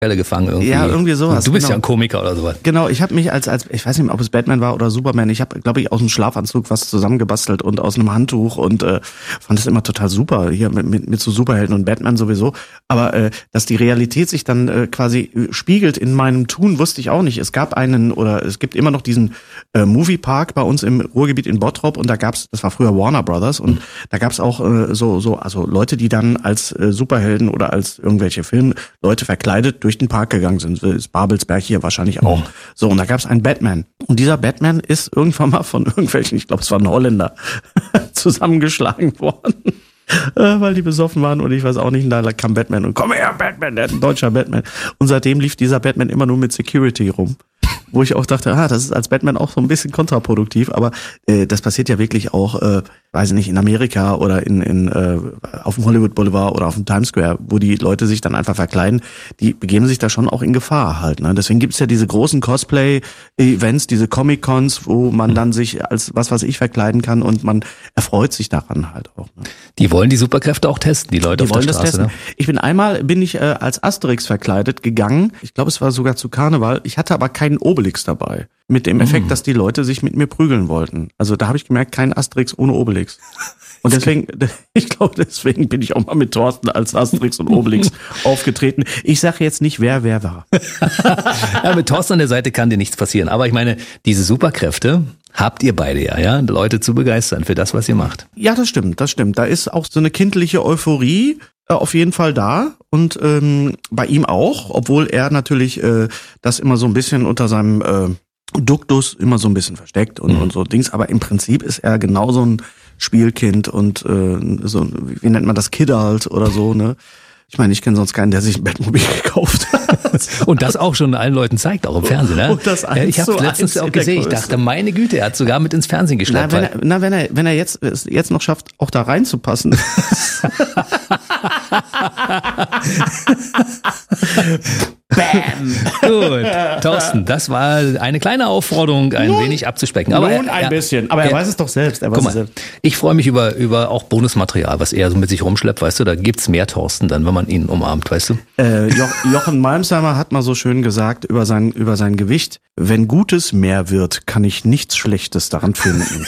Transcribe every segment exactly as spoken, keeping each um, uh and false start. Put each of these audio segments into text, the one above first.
gefangen irgendwie. Ja, irgendwie sowas. Und du bist genau. ja ein Komiker oder sowas. Genau, ich habe mich als, als, ich weiß nicht, ob es Batman war oder Superman, ich habe, glaube ich, aus einem Schlafanzug was zusammengebastelt und aus einem Handtuch und äh, fand das immer total super, hier mit, mit, mit so Superhelden und Batman sowieso. Aber äh, dass die Realität sich dann äh, quasi spiegelt in meinem Tun, wusste ich auch nicht. Es gab einen, oder es gibt immer noch diesen äh, Moviepark bei uns im Ruhrgebiet in Bottrop und da gab's, das war früher Warner Brothers und mhm. da gab's auch äh, so, so, also Leute, die dann als äh, Superhelden oder als irgendwelche Filmleute verkleidet durch den Park gegangen sind. Das ist Babelsberg hier wahrscheinlich auch. Mhm. So, und da gab es einen Batman. Und dieser Batman ist irgendwann mal von irgendwelchen, ich glaube, es waren Holländer, zusammengeschlagen worden. Weil die besoffen waren und ich weiß auch nicht, und da kam Batman und komm her, Batman, der ist ein deutscher Batman. Und seitdem lief dieser Batman immer nur mit Security rum. Wo ich auch dachte, ah, das ist als Batman auch so ein bisschen kontraproduktiv, aber äh, das passiert ja wirklich auch, äh, weiß ich nicht, in Amerika oder in, in äh, auf dem Hollywood Boulevard oder auf dem Times Square, wo die Leute sich dann einfach verkleiden, die begeben sich da schon auch in Gefahr halt. Ne? Deswegen gibt's ja diese großen Cosplay-Events, diese Comic-Cons, wo man dann sich als was weiß ich verkleiden kann und man erfreut sich daran halt auch. Ne? Die wollen die Superkräfte auch testen, die Leute die auf wollen der das Straße. Testen. Ne? Ich bin einmal, bin ich äh, als Asterix verkleidet gegangen, ich glaube es war sogar zu Karneval, ich hatte aber keinen Obelix dabei. Mit dem Effekt, mm. dass die Leute sich mit mir prügeln wollten. Also da habe ich gemerkt, kein Asterix ohne Obelix. Und deswegen, ich glaube, deswegen bin ich auch mal mit Thorsten als Asterix und Obelix aufgetreten. Ich sage jetzt nicht, wer wer war. Ja, mit Thorsten an der Seite kann dir nichts passieren. Aber ich meine, diese Superkräfte habt ihr beide ja, ja, Leute zu begeistern für das, was ihr macht. Ja, das stimmt, das stimmt. Da ist auch so eine kindliche Euphorie äh, auf jeden Fall da. Und ähm, bei ihm auch, obwohl er natürlich äh, das immer so ein bisschen unter seinem äh, Duktus immer so ein bisschen versteckt und, mhm. und so Dings. Aber im Prinzip ist er genauso ein Spielkind und äh, so, wie nennt man das, Kidult oder so, ne? Ich meine, ich kenne sonst keinen, der sich ein Bettmobil gekauft hat. Und das auch schon allen Leuten zeigt, auch im Fernsehen, ne? Und das ja, ich habe letztens auch gesehen, ich dachte, meine Güte, er hat sogar mit ins Fernsehen geschleppt. Na, wenn er, na, wenn er, wenn er jetzt, es jetzt noch schafft, auch da reinzupassen. Bam! Gut, Thorsten, das war eine kleine Aufforderung, ein nun, wenig abzuspecken. Aber nun er, ein er, bisschen, aber er, er weiß es doch selbst. Er weiß guck mal, es selbst. Ich freue mich über, über auch Bonusmaterial, was er so mit sich rumschleppt, weißt du, da gibt's mehr Thorsten dann, wenn man ihn umarmt, weißt du? Äh, jo- Jochen Malmsheimer hat mal so schön gesagt über sein, über sein Gewicht, wenn Gutes mehr wird, kann ich nichts Schlechtes daran finden.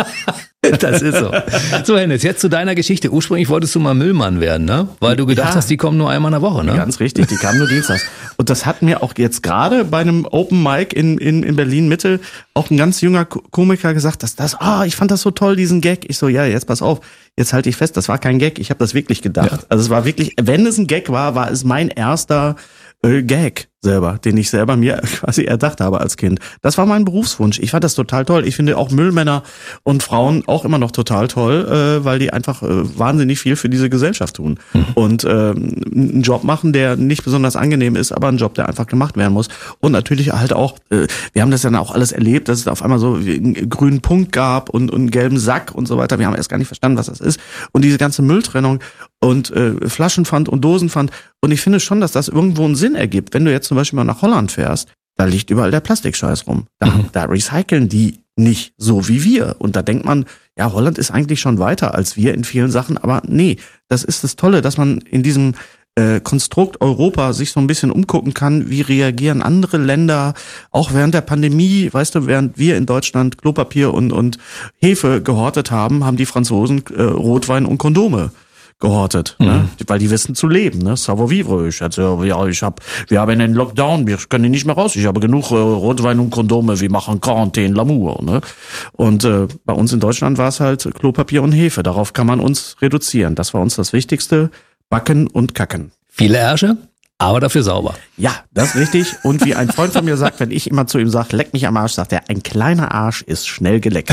Das ist so. So, Hennes, jetzt zu deiner Geschichte. Ursprünglich wolltest du mal Müllmann werden, ne? Weil du gedacht ja. hast, die kommen nur einmal in der Woche, ne? Ganz richtig, die kamen nur dienstags. Und das hat mir auch jetzt gerade bei einem Open Mic in, in, in Berlin-Mitte auch ein ganz junger Komiker gesagt, dass das, ah, ich fand das so toll, diesen Gag. Ich so, ja, jetzt pass auf, jetzt halte ich fest, das war kein Gag, ich habe das wirklich gedacht. Ja. Also es war wirklich, wenn es ein Gag war, war es mein erster äh, Gag selber, den ich selber mir quasi erdacht habe als Kind. Das war mein Berufswunsch. Ich fand das total toll. Ich finde auch Müllmänner und Frauen auch immer noch total toll, äh, weil die einfach äh, wahnsinnig viel für diese Gesellschaft tun. Mhm. Und äh, einen Job machen, der nicht besonders angenehm ist, aber ein Job, der einfach gemacht werden muss. Und natürlich halt auch, äh, wir haben das dann auch alles erlebt, dass es auf einmal so einen grünen Punkt gab und, und einen gelben Sack und so weiter. Wir haben erst gar nicht verstanden, was das ist. Und diese ganze Mülltrennung und äh, Flaschenpfand und Dosenpfand. Und ich finde schon, dass das irgendwo einen Sinn ergibt. Wenn du jetzt zum Beispiel mal nach Holland fährst, da liegt überall der Plastikscheiß rum. Da, mhm. da recyceln die nicht so wie wir. Und da denkt man, ja, Holland ist eigentlich schon weiter als wir in vielen Sachen. Aber nee, das ist das Tolle, dass man in diesem äh, Konstrukt Europa sich so ein bisschen umgucken kann, wie reagieren andere Länder, auch während der Pandemie, weißt du, während wir in Deutschland Klopapier und, und Hefe gehortet haben, haben die Franzosen äh, Rotwein und Kondome gehortet, mhm. ne? Weil die wissen zu leben, ne? Savoir-vivre. Ich hatte, ja, ich hab, wir haben einen Lockdown, wir können nicht mehr raus. Ich habe genug äh, Rotwein und Kondome, wir machen Quarantäne, L'amour, ne? Und äh, bei uns in Deutschland war es halt Klopapier und Hefe. Darauf kann man uns reduzieren. Das war uns das Wichtigste. Backen und kacken. Viele Ärsche, aber dafür sauber. Ja, das ist richtig. Und wie ein Freund von mir sagt, wenn ich immer zu ihm sage, leck mich am Arsch, sagt er, ein kleiner Arsch ist schnell geleckt.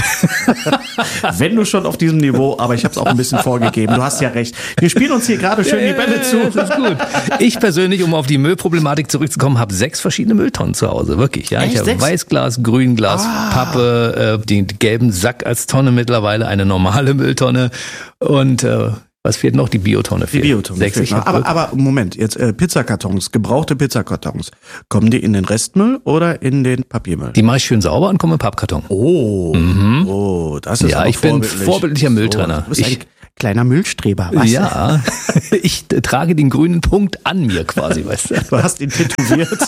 Wenn du schon auf diesem Niveau, aber ich habe es auch ein bisschen vorgegeben, du hast ja recht. Wir spielen uns hier gerade schön ja, die Bälle zu. Das ist gut. Ich persönlich, um auf die Müllproblematik zurückzukommen, habe sechs verschiedene Mülltonnen zu Hause, wirklich. Ja, Echt? Ich habe Weißglas, Grünglas, ah. Pappe, äh, den gelben Sack als Tonne mittlerweile, eine normale Mülltonne und äh, was fehlt noch? Die Biotonne fehlt. Die Biotonne Sechs, fehlt noch. Aber, aber Moment, jetzt äh, Pizzakartons, gebrauchte Pizzakartons. Kommen die in den Restmüll oder in den Papiermüll? Die mache ich schön sauber und komme im Pappkarton. Oh, mhm. oh, das ist ja, aber ich bin vorbildlich. vorbildlicher Mülltrenner. So, du bist ich, ein kleiner Müllstreber, was? Ja, ich trage den grünen Punkt an mir quasi, weißt du. Du hast ihn tätowiert.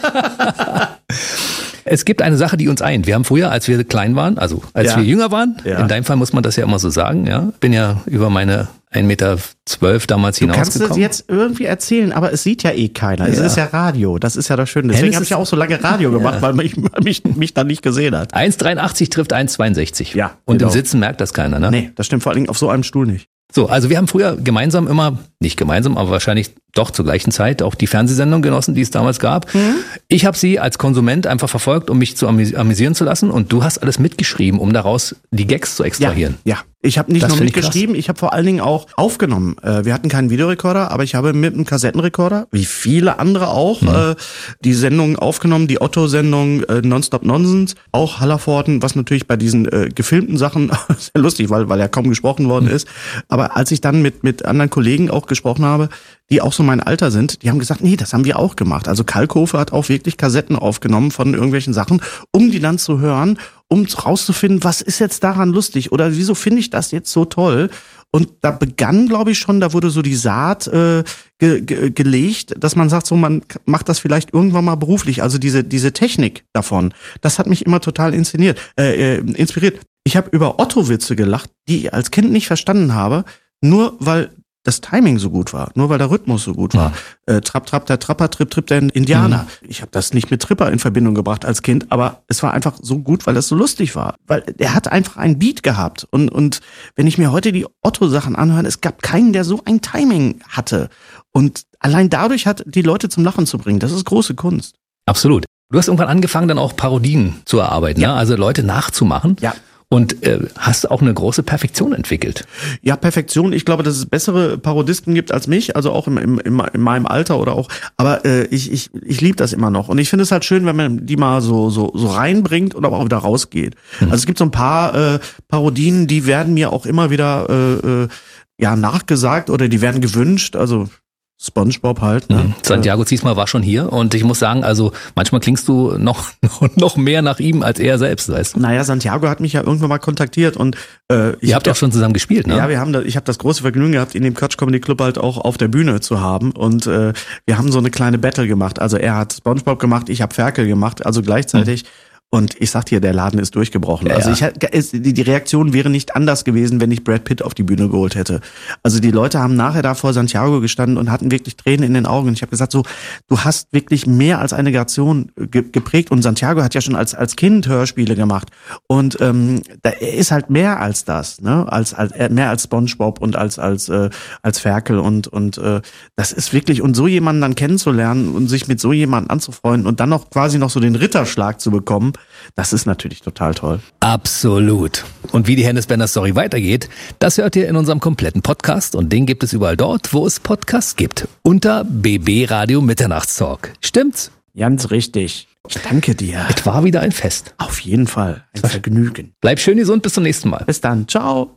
Es gibt eine Sache, die uns eint. Wir haben früher, als wir klein waren, also als Ja. wir jünger waren, Ja. in deinem Fall muss man das ja immer so sagen, ja, bin ja über meine ein Meter zwölf damals Du kannst es hinausgekommen. jetzt irgendwie erzählen, aber es sieht ja eh keiner. Es Ja. ist ja Radio, das ist ja das Schöne. Deswegen Hennes habe ich ist- ja auch so lange Radio gemacht, weil mich, mich, mich dann nicht gesehen hat. eins Komma dreiundachtzig trifft eins Komma zweiundsechzig. Ja, Und genau. im Sitzen merkt das keiner, ne? Nee, das stimmt vor allen Dingen auf so einem Stuhl nicht. So, also wir haben früher gemeinsam immer, nicht gemeinsam, aber wahrscheinlich doch zur gleichen Zeit auch die Fernsehsendung genossen, die es damals gab. Mhm. Ich habe sie als Konsument einfach verfolgt, um mich zu amüs- amüsieren zu lassen, und du hast alles mitgeschrieben, um daraus die Gags zu extrahieren. Ja, ich habe nicht Das nur find ich mitgeschrieben, ich habe vor allen Dingen auch aufgenommen. Äh, Wir hatten keinen Videorekorder, aber ich habe mit einem Kassettenrekorder, wie viele andere auch, Mhm. äh, die Sendungen aufgenommen, die Otto-Sendung, äh, Nonstop Nonsense, auch Hallervorden, was natürlich bei diesen äh, gefilmten Sachen sehr lustig, weil, weil ja kaum gesprochen worden ist. Aber als ich dann mit, mit anderen Kollegen auch gesprochen habe, die auch so mein Alter sind, die haben gesagt, nee, das haben wir auch gemacht. Also Kalkofe hat auch wirklich Kassetten aufgenommen von irgendwelchen Sachen, um die dann zu hören, um rauszufinden, was ist jetzt daran lustig oder wieso finde ich das jetzt so toll? Und da begann, glaube ich schon, da wurde so die Saat äh, ge ge gelegt, dass man sagt, so man k- macht das vielleicht irgendwann mal beruflich. Also diese diese Technik davon, das hat mich immer total inszeniert, äh, äh, inspiriert. Ich habe über Otto-Witze gelacht, die ich als Kind nicht verstanden habe, nur weil das Timing so gut war, nur weil der Rhythmus so gut war. Äh, Trapp, Trapp, der Trapper, Tripp, Tripp, der Indianer. Ich habe das nicht mit Tripper in Verbindung gebracht als Kind, aber es war einfach so gut, weil es so lustig war. Weil er hat einfach einen Beat gehabt. Und, und wenn ich mir heute die Otto-Sachen anhöre, es gab keinen, der so ein Timing hatte. Und allein dadurch hat die Leute zum Lachen zu bringen, das ist große Kunst. Absolut. Du hast irgendwann angefangen, dann auch Parodien zu erarbeiten, Ja. ne? Also Leute nachzumachen. Ja. Und äh, hast auch eine große Perfektion entwickelt. Ja, Perfektion. Ich glaube, dass es bessere Parodisten gibt als mich, also auch im, im, im, in meinem Alter oder auch. Aber äh, ich, ich, ich liebe das immer noch. Und ich finde es halt schön, wenn man die mal so, so, so reinbringt und aber auch wieder rausgeht. Hm. Also es gibt so ein paar äh, Parodien, die werden mir auch immer wieder äh, äh, ja nachgesagt oder die werden gewünscht. Also SpongeBob halt. Ne? Mhm. Santiago Ziesmer war schon hier, und ich muss sagen, also manchmal klingst du noch, noch mehr nach ihm als er selbst, weißt du? Naja, Santiago hat mich ja irgendwann mal kontaktiert und äh, ich Ihr habt ja auch schon zusammen gespielt, ne? Ja, wir haben da, ich habe das große Vergnügen gehabt, ihn im Quatsch Comedy Club halt auch auf der Bühne zu haben, und äh, wir haben so eine kleine Battle gemacht. Also er hat SpongeBob gemacht, ich habe Ferkel gemacht, also gleichzeitig. Mhm. Und ich sag dir, der Laden ist durchgebrochen. Ja, also ja. ich hätt- es- die die Reaktion wäre nicht anders gewesen, wenn ich Brad Pitt auf die Bühne geholt hätte. Also die Leute haben nachher da vor Santiago gestanden und hatten wirklich Tränen in den Augen. Und ich habe gesagt, so, du hast wirklich mehr als eine Generation ge geprägt. Und Santiago hat ja schon als als Kind Hörspiele gemacht. Und ähm, da, er ist halt mehr als das, ne? Als als äh, mehr als SpongeBob und als als äh, als Ferkel und und äh, das ist wirklich, und so jemanden dann kennenzulernen und sich mit so jemandem anzufreunden und dann noch quasi noch so den Ritterschlag zu bekommen. Das ist natürlich total toll. Absolut. Und wie die Hennes-Bender-Story weitergeht, das hört ihr in unserem kompletten Podcast, und den gibt es überall dort, wo es Podcasts gibt. Unter B B Radio Mitternachtstalk. Stimmt's? Ganz richtig. Ich danke dir. Es war wieder ein Fest. Auf jeden Fall. Ein Vergnügen. Bleib schön gesund, bis zum nächsten Mal. Bis dann. Ciao.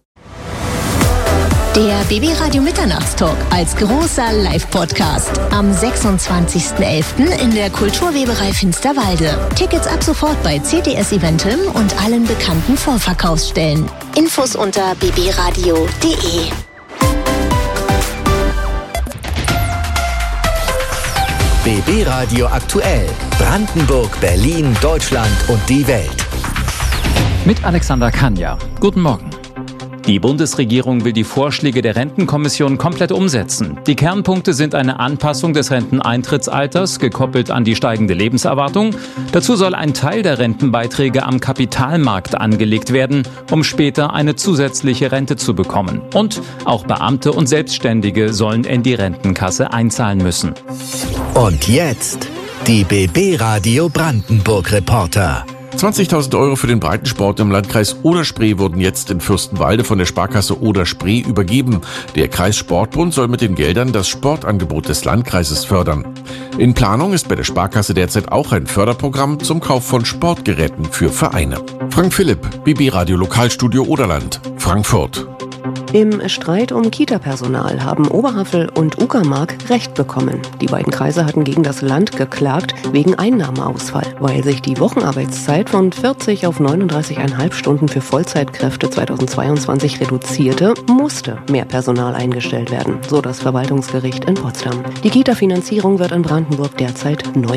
Der B B Radio Mitternachtstalk als großer Live-Podcast am sechsundzwanzigsten elften in der Kulturweberei Finsterwalde. Tickets ab sofort bei C T S Eventim und allen bekannten Vorverkaufsstellen. Infos unter b b radio punkt d e. B B Radio aktuell. Brandenburg, Berlin, Deutschland und die Welt. Mit Alexander Kanja. Guten Morgen. Die Bundesregierung will die Vorschläge der Rentenkommission komplett umsetzen. Die Kernpunkte sind eine Anpassung des Renteneintrittsalters, gekoppelt an die steigende Lebenserwartung. Dazu soll ein Teil der Rentenbeiträge am Kapitalmarkt angelegt werden, um später eine zusätzliche Rente zu bekommen. Und auch Beamte und Selbstständige sollen in die Rentenkasse einzahlen müssen. Und jetzt die B B Radio Brandenburg Reporter. zwanzigtausend Euro für den Breitensport im Landkreis Oder-Spree wurden jetzt in Fürstenwalde von der Sparkasse Oder-Spree übergeben. Der Kreissportbund soll mit den Geldern das Sportangebot des Landkreises fördern. In Planung ist bei der Sparkasse derzeit auch ein Förderprogramm zum Kauf von Sportgeräten für Vereine. Frank Philipp, B B Radio Lokalstudio Oderland, Frankfurt. Im Streit um Kita-Personal haben Oberhavel und Uckermark Recht bekommen. Die beiden Kreise hatten gegen das Land geklagt wegen Einnahmeausfall. Weil sich die Wochenarbeitszeit von vierzig auf neununddreißig Komma fünf Stunden für Vollzeitkräfte zweitausendzweiundzwanzig reduzierte, musste mehr Personal eingestellt werden, so das Verwaltungsgericht in Potsdam. Die Kita-Finanzierung wird in Brandenburg derzeit neu